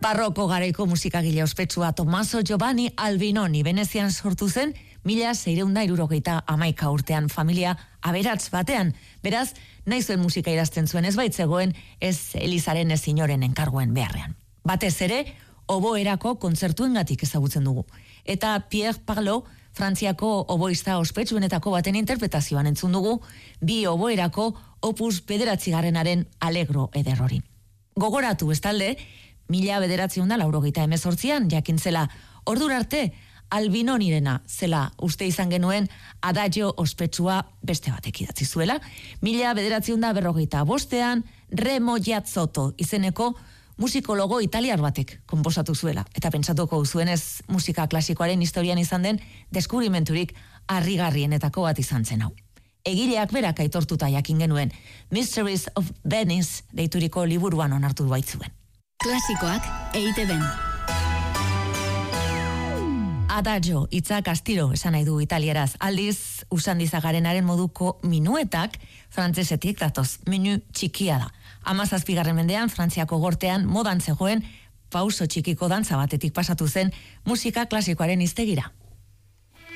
Barroko garaiko musikagile ospetsua Tommaso Giovanni Albinoni Venezian sortu zen 1671 urtean familia aberats batean. Beraz, nahi zuen musika idazten zuen ez baitzegoen ez Elizaren ez inoren enkarguen beharrean. Batez ere, oboerako kontzertuengatik ezagutzen dugu. Eta Pierre Parlot, Frantziako oboista ospetsuenetako baten interpretazioan entzun dugu, bi oboerako opus 9 Allegro ederrori. Gogoratu bestalde, 1988an jakintzela ordura arte Albinonirena zela uste izan genuen Adagio ospetsua beste batek idatzi zuela. 1945an Remo Giazzotto izeneko musikologo italiar batek konposatu zuela. Eta pentsatuko zuenez musika klasikoaren historian izan den deskubrimenturik harrigarrienetako bat izan zen hau. Egileak berak aitortuta jakin genuen Mysteries of Venice deituriko liburuan onartu baitzuen. Klasikoak EITB-n. Adagio, hitzak astiro esan nahi du italieraz. Aldiz, Usandizagarenaren moduko minuetak frantzesetik datoz. Minu txikia da. 17. mendean Frantziako gortean modan zegoen pauso txikiko dantza batetik pasatu zen musika klasikoaren hiztegira.